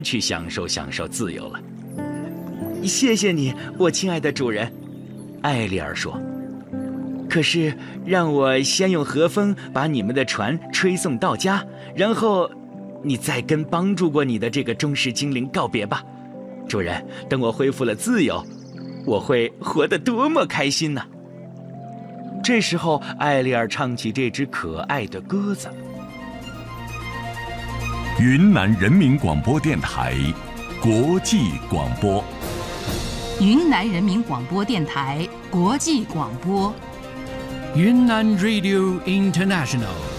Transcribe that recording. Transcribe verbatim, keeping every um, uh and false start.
去享受享受自由了。谢谢你，我亲爱的主人，艾丽儿说。可是让我先用和风把你们的船吹送到家，然后你再跟帮助过你的这个忠实精灵告别吧。主人，等我恢复了自由，我会活得多么开心呢！这时候，艾丽儿唱起这支可爱的鸽子。 云南人民广播电台国际广播。 云南人民广播电台国际广播。 云南 Radio International。